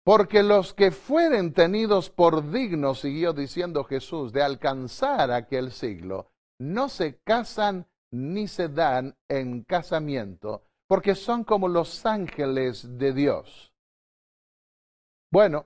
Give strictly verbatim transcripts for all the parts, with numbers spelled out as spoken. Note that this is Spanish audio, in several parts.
Porque los que fueren tenidos por dignos, siguió diciendo Jesús, de alcanzar aquel siglo, no se casan ni se dan en casamiento, porque son como los ángeles de Dios. Bueno,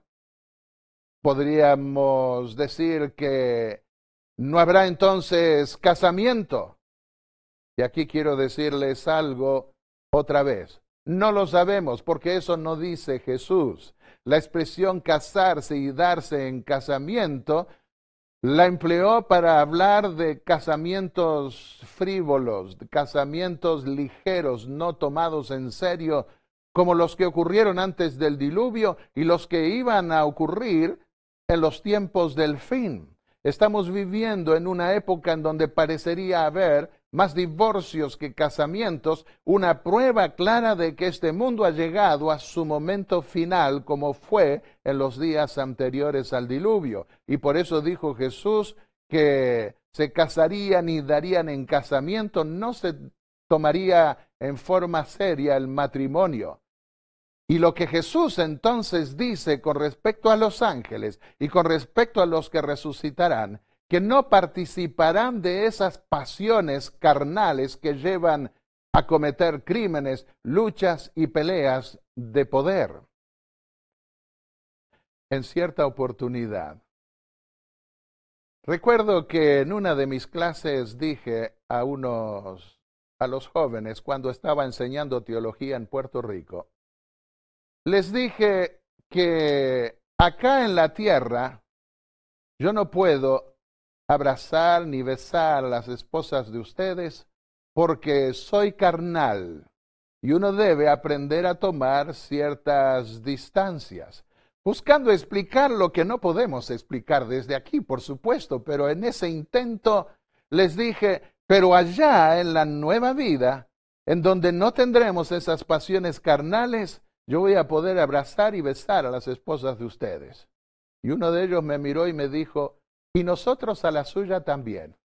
podríamos decir que no habrá entonces casamiento. Y aquí quiero decirles algo otra vez. No lo sabemos porque eso no dice Jesús. La expresión casarse y darse en casamiento la empleó para hablar de casamientos frívolos, de casamientos ligeros, no tomados en serio, como los que ocurrieron antes del diluvio y los que iban a ocurrir en los tiempos del fin. Estamos viviendo en una época en donde parecería haber más divorcios que casamientos, una prueba clara de que este mundo ha llegado a su momento final, como fue en los días anteriores al diluvio. Y por eso dijo Jesús que se casarían y darían en casamiento, no se tomaría en forma seria el matrimonio. Y lo que Jesús entonces dice con respecto a los ángeles y con respecto a los que resucitarán, que no participarán de esas pasiones carnales que llevan a cometer crímenes, luchas y peleas de poder. En cierta oportunidad, recuerdo que en una de mis clases dije a unos, a los jóvenes, cuando estaba enseñando teología en Puerto Rico, les dije que acá en la tierra yo no puedo abrazar ni besar a las esposas de ustedes porque soy carnal y uno debe aprender a tomar ciertas distancias, buscando explicar lo que no podemos explicar desde aquí, por supuesto, pero en ese intento les dije, pero allá en la nueva vida, en donde no tendremos esas pasiones carnales, yo voy a poder abrazar y besar a las esposas de ustedes. Y uno de ellos me miró y me dijo, y nosotros a la suya también.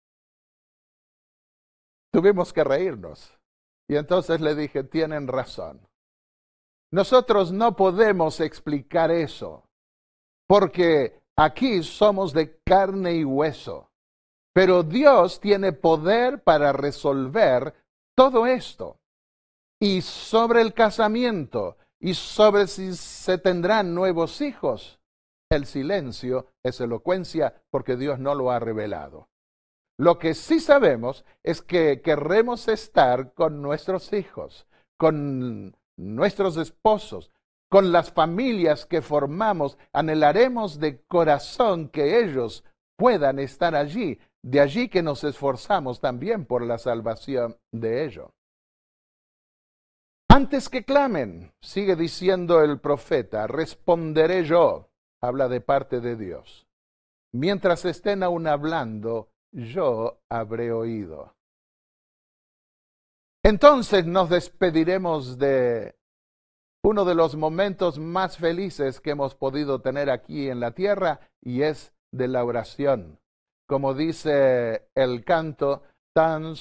Tuvimos que reírnos. Y entonces le dije, tienen razón. Nosotros no podemos explicar eso, porque aquí somos de carne y hueso. Pero Dios tiene poder para resolver todo esto. Y sobre el casamiento, y sobre si se tendrán nuevos hijos, el silencio es elocuencia porque Dios no lo ha revelado. Lo que sí sabemos es que querremos estar con nuestros hijos, con nuestros esposos, con las familias que formamos. Anhelaremos de corazón que ellos puedan estar allí. De allí que nos esforzamos también por la salvación de ellos. Antes que clamen, sigue diciendo el profeta, responderé yo. Habla de parte de Dios. Mientras estén aún hablando, yo habré oído. Entonces nos despediremos de uno de los momentos más felices que hemos podido tener aquí en la tierra, y es de la oración. Como dice el canto, tan